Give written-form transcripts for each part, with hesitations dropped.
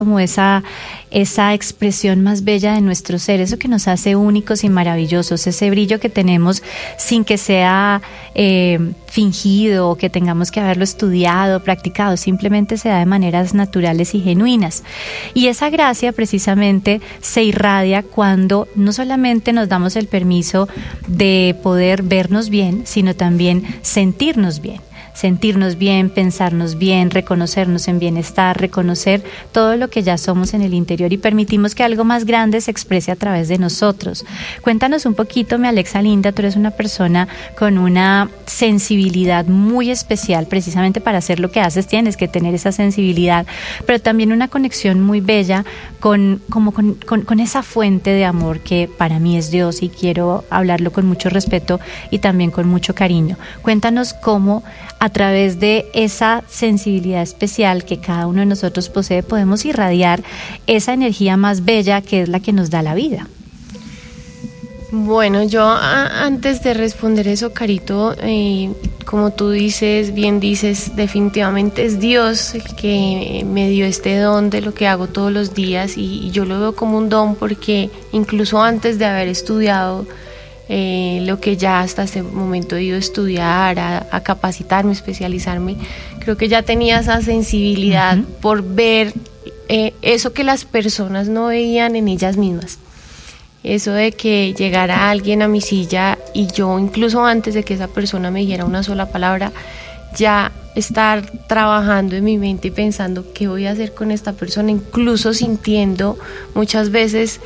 como esa expresión más bella de nuestro ser, eso que nos hace únicos y maravillosos, ese brillo que tenemos sin que sea fingido o que tengamos que haberlo estudiado, practicado, simplemente se da de maneras naturales y genuinas. Y esa gracia precisamente se irradia cuando no solamente nos damos el permiso de poder vernos bien, sino también sentirnos bien. Sentirnos bien, pensarnos bien, reconocernos en bienestar, reconocer todo lo que ya somos en el interior y permitimos que algo más grande se exprese a través de nosotros. Cuéntanos un poquito, mi Alexa linda, tú eres una persona con una sensibilidad muy especial, precisamente para hacer lo que haces tienes que tener esa sensibilidad, pero también una conexión muy bella con esa fuente de amor que para mí es Dios y quiero hablarlo con mucho respeto y también con mucho cariño. Cuéntanos cómo a través de esa sensibilidad especial que cada uno de nosotros posee, podemos irradiar esa energía más bella que es la que nos da la vida. Bueno, yo antes de responder eso, Carito, como tú dices, bien dices, definitivamente es Dios el que me dio este don de lo que hago todos los días y yo lo veo como un don porque incluso antes de haber estudiado lo que ya hasta este momento he ido a estudiar, a capacitarme, especializarme, creo que ya tenía esa sensibilidad por ver eso que las personas no veían en ellas mismas. Eso de que llegara alguien a mi silla y yo, incluso antes de que esa persona me dijera una sola palabra, ya estar trabajando en mi mente y pensando qué voy a hacer con esta persona, incluso sintiendo muchas veces...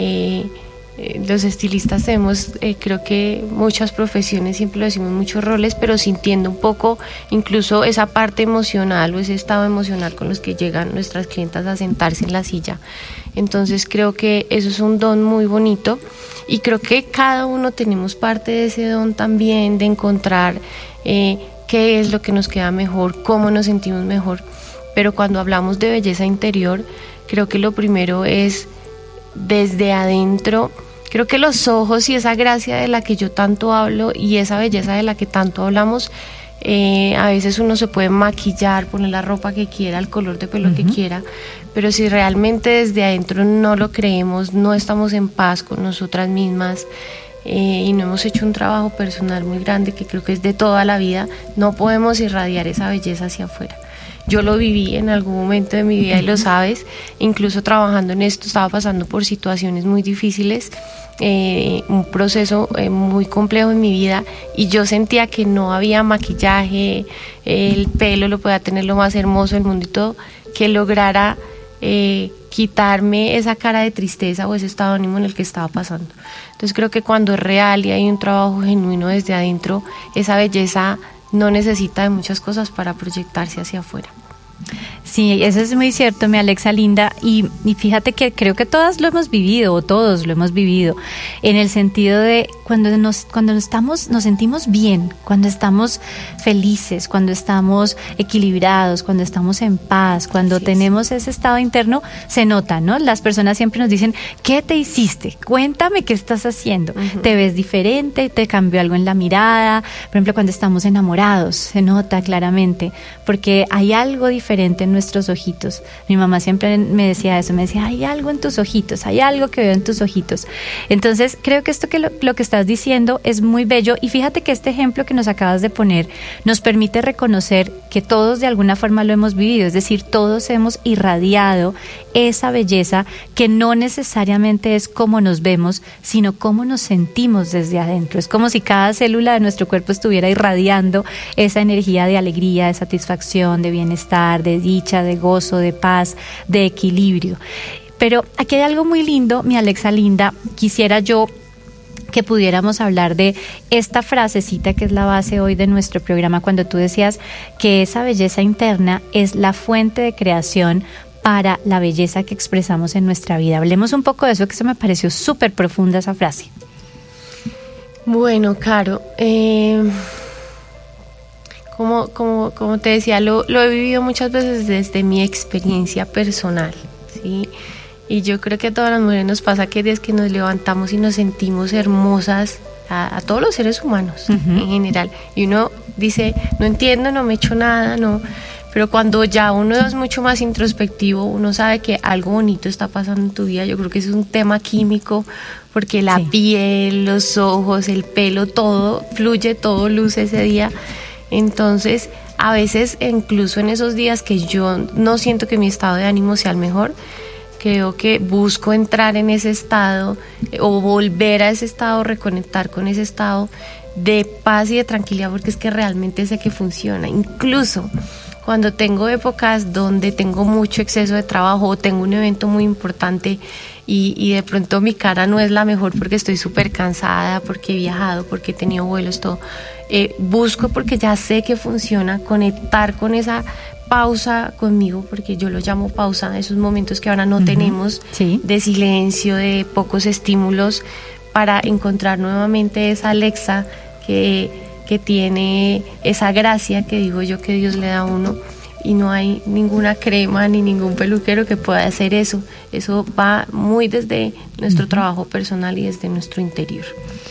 los estilistas tenemos, creo que muchas profesiones, siempre lo decimos, muchos roles, pero sintiendo un poco incluso esa parte emocional o ese estado emocional con los que llegan nuestras clientas a sentarse en la silla. Entonces creo que eso es un don muy bonito y creo que cada uno tenemos parte de ese don también, de encontrar qué es lo que nos queda mejor, cómo nos sentimos mejor. Pero cuando hablamos de belleza interior, creo que lo primero es desde adentro. Creo que los ojos y esa gracia de la que yo tanto hablo y esa belleza de la que tanto hablamos, a veces uno se puede maquillar, poner la ropa que quiera, el color de pelo que quiera, pero si realmente desde adentro no lo creemos, no estamos en paz con nosotras mismas y no hemos hecho un trabajo personal muy grande que creo que es de toda la vida, no podemos irradiar esa belleza hacia afuera. Yo lo viví en algún momento de mi vida y lo sabes, incluso trabajando en esto estaba pasando por situaciones muy difíciles, un proceso muy complejo en mi vida y yo sentía que no había maquillaje, el pelo lo podía tener lo más hermoso del mundo y todo, que lograra quitarme esa cara de tristeza o ese estado de ánimo en el que estaba pasando. Entonces creo que cuando es real y hay un trabajo genuino desde adentro, esa belleza no necesita de muchas cosas para proyectarse hacia afuera. Sí, eso es muy cierto, mi Alexa linda, y fíjate que creo que todas lo hemos vivido, o todos lo hemos vivido, en el sentido de cuando nos sentimos bien, cuando estamos felices, cuando estamos equilibrados, cuando estamos en paz, cuando tenemos ese estado interno, se nota, ¿no? Las personas siempre nos dicen, ¿qué te hiciste? Cuéntame qué estás haciendo. Te ves diferente, te cambió algo en la mirada, por ejemplo, cuando estamos enamorados, se nota claramente, porque hay algo diferente en nuestros ojitos. Mi mamá siempre me decía eso, me decía, hay algo en tus ojitos, hay algo que veo en tus ojitos. Entonces, creo que esto que lo que estás diciendo es muy bello y fíjate que este ejemplo que nos acabas de poner nos permite reconocer que todos de alguna forma lo hemos vivido, es decir, todos hemos irradiado esa belleza que no necesariamente es cómo nos vemos, sino cómo nos sentimos desde adentro. Es como si cada célula de nuestro cuerpo estuviera irradiando esa energía de alegría, de satisfacción, de bienestar, de dicha, de gozo, de paz, de equilibrio. Pero aquí hay algo muy lindo, mi Alexa linda, quisiera yo que pudiéramos hablar de esta frasecita que es la base hoy de nuestro programa, cuando tú decías que esa belleza interna es la fuente de creación para la belleza que expresamos en nuestra vida. Hablemos un poco de eso, que se me pareció súper profunda esa frase. Bueno, Caro, como te decía, lo he vivido muchas veces desde mi experiencia personal, ¿sí? Y yo creo que a todas las mujeres nos pasa que desde que nos levantamos y nos sentimos hermosas, a todos los seres humanos en general, y uno dice, no entiendo, no me he hecho nada, no, pero cuando ya uno es mucho más introspectivo, uno sabe que algo bonito está pasando en tu vida. Yo creo que es un tema químico, porque la piel, los ojos, el pelo, todo fluye, todo luce ese día. Entonces, a veces, incluso en esos días que yo no siento que mi estado de ánimo sea el mejor, creo que busco entrar en ese estado o volver a ese estado, reconectar con ese estado de paz y de tranquilidad, porque es que realmente sé que funciona. Incluso cuando tengo épocas donde tengo mucho exceso de trabajo o tengo un evento muy importante y de pronto mi cara no es la mejor porque estoy súper cansada, porque he viajado, porque he tenido vuelos, todo, busco, porque ya sé que funciona, conectar con esa pausa conmigo, porque yo lo llamo pausa, esos momentos que ahora no tenemos, de silencio, de pocos estímulos, para encontrar nuevamente esa Alexa que tiene esa gracia que digo yo que Dios le da a uno, y no hay ninguna crema ni ningún peluquero que pueda hacer eso. Eso va muy desde nuestro trabajo personal y desde nuestro interior.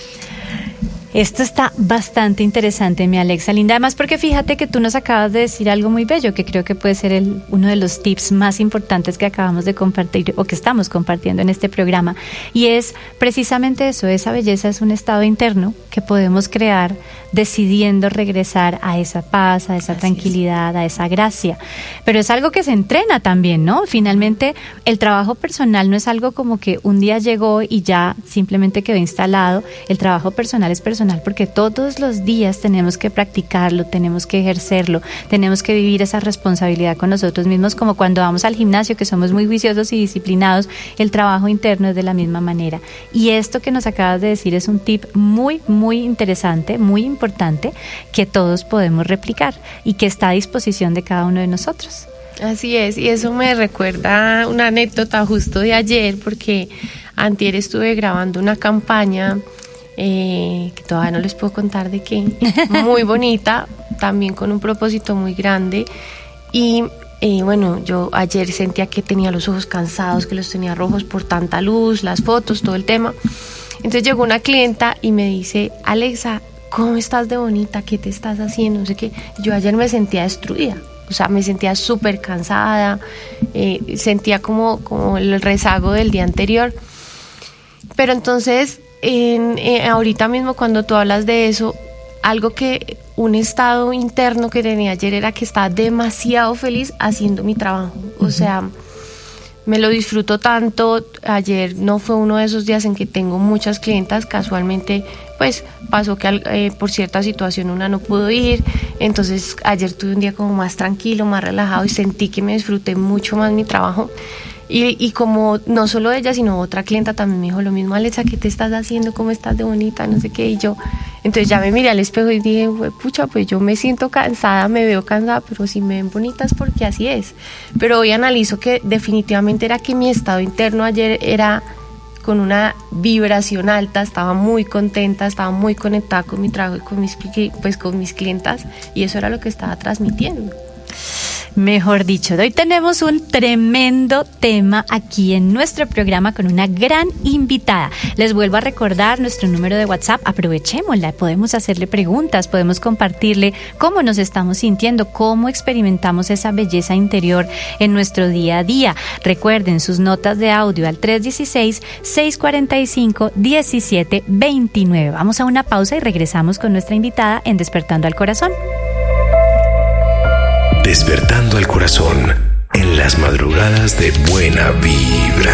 Esto está bastante interesante, mi Alexa linda. Además, porque fíjate que tú nos acabas de decir algo muy bello, que creo que puede ser uno de los tips más importantes que acabamos de compartir o que estamos compartiendo en este programa. Y es precisamente eso, esa belleza es un estado interno que podemos crear decidiendo regresar a esa paz, a esa tranquilidad, a esa gracia. Pero es algo que se entrena también, ¿no? Finalmente, el trabajo personal no es algo como que un día llegó y ya simplemente quedó instalado. El trabajo personal es personal porque todos los días tenemos que practicarlo, tenemos que ejercerlo, tenemos que vivir esa responsabilidad con nosotros mismos, como cuando vamos al gimnasio, que somos muy juiciosos y disciplinados. El trabajo interno es de la misma manera. Y esto que nos acabas de decir es un tip muy, muy interesante, muy importante, que todos podemos replicar y que está a disposición de cada uno de nosotros. Así es, y eso me recuerda una anécdota justo de ayer, porque antier estuve grabando una campaña que todavía no les puedo contar de qué, muy bonita, también con un propósito muy grande. Y bueno, yo ayer sentía que tenía los ojos cansados, que los tenía rojos por tanta luz, las fotos, todo el tema. Entonces llegó una clienta y me dice: Alexa, ¿cómo estás de bonita? ¿Qué te estás haciendo? No sé qué. Yo ayer me sentía destruida, o sea, me sentía súper cansada, sentía como el rezago del día anterior. Pero entonces, ahorita mismo cuando tú hablas de eso, algo que un estado interno que tenía ayer era que estaba demasiado feliz haciendo mi trabajo. O sea, me lo disfruto tanto. Ayer no fue uno de esos días en que tengo muchas clientas. Casualmente, pues pasó que por cierta situación una no pudo ir. Entonces ayer tuve un día como más tranquilo, más relajado, y sentí que me disfruté mucho más mi trabajo. Y como no solo ella, sino otra clienta también me dijo lo mismo: Alexa, ¿qué te estás haciendo? ¿Cómo estás de bonita? No sé qué. Y yo, entonces ya me miré al espejo y dije: pucha, pues yo me siento cansada, me veo cansada, pero si me ven bonita es porque así es. Pero hoy analizo que definitivamente era que mi estado interno ayer era con una vibración alta, estaba muy contenta, estaba muy conectada con mi trabajo y con mis clientas, y eso era lo que estaba transmitiendo. Mejor dicho, hoy tenemos un tremendo tema aquí en nuestro programa con una gran invitada. Les vuelvo a recordar nuestro número de WhatsApp, aprovechémosla, podemos hacerle preguntas, podemos compartirle cómo nos estamos sintiendo, cómo experimentamos esa belleza interior en nuestro día a día. Recuerden sus notas de audio al 316-645-1729. Vamos a una pausa y regresamos con nuestra invitada en Despertando al Corazón. Despertando al Corazón, en las madrugadas de Buena Vibra.